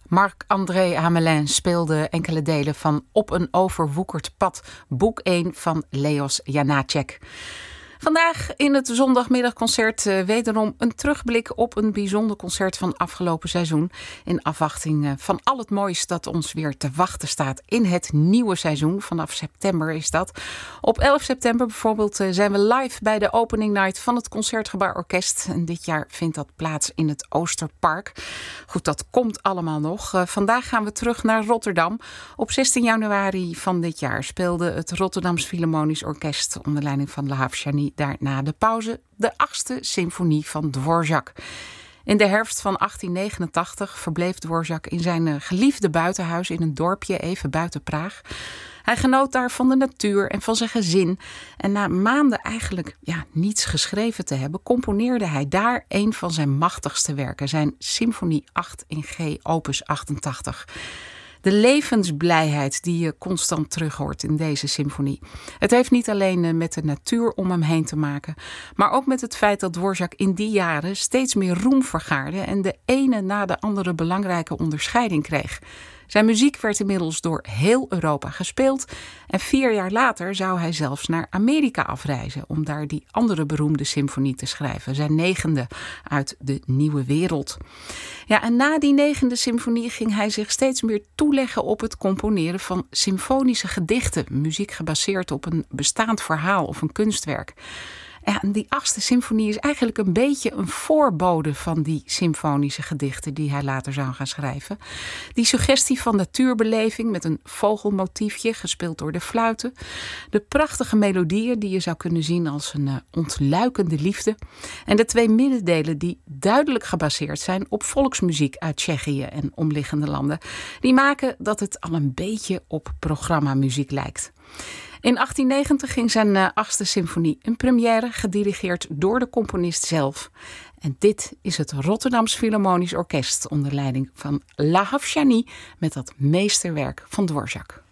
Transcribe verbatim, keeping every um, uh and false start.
Marc-André Hamelin speelde enkele delen van Op een overwoekerd pad, boek één van Leos Janáček. Vandaag in het zondagmiddagconcert uh, wederom een terugblik op een bijzonder concert van afgelopen seizoen. In afwachting uh, van al het moois dat ons weer te wachten staat in het nieuwe seizoen. Vanaf september is dat. Op elf september bijvoorbeeld uh, zijn we live bij de opening night van het Concertgebouw Orkest. En dit jaar vindt dat plaats in het Oosterpark. Goed, dat komt allemaal nog. Uh, vandaag gaan we terug naar Rotterdam. Op zestien januari van dit jaar speelde het Rotterdams Philharmonisch Orkest onder leiding van Lahav Shani daar na de pauze de achtste symfonie van Dvorak. In de herfst van achttien negenentachtig verbleef Dvorak in zijn geliefde buitenhuis in een dorpje even buiten Praag. Hij genoot daar van de natuur en van zijn gezin. En na maanden eigenlijk ja, niets geschreven te hebben, componeerde hij daar een van zijn machtigste werken, zijn Symfonie acht in G, opus achtentachtig. De levensblijheid die je constant terug hoort in deze symfonie. Het heeft niet alleen met de natuur om hem heen te maken, maar ook met het feit dat Dvorak in die jaren steeds meer roem vergaarde en de ene na de andere belangrijke onderscheiding kreeg. Zijn muziek werd inmiddels door heel Europa gespeeld en vier jaar later zou hij zelfs naar Amerika afreizen om daar die andere beroemde symfonie te schrijven, zijn negende uit de Nieuwe Wereld. Ja, en na die negende symfonie ging hij zich steeds meer toeleggen op het componeren van symfonische gedichten, muziek gebaseerd op een bestaand verhaal of een kunstwerk. Ja, en die achtste symfonie is eigenlijk een beetje een voorbode van die symfonische gedichten die hij later zou gaan schrijven. Die suggestie van natuurbeleving met een vogelmotiefje gespeeld door de fluiten. De prachtige melodieën die je zou kunnen zien als een uh, ontluikende liefde. En de twee middendelen die duidelijk gebaseerd zijn op volksmuziek uit Tsjechië en omliggende landen. Die maken dat het al een beetje op programmamuziek lijkt. In achttien negentig ging zijn uh, achtste symfonie in première, gedirigeerd door de componist zelf. En dit is het Rotterdams Philharmonisch Orkest onder leiding van Lahav Shani met dat meesterwerk van Dvorak.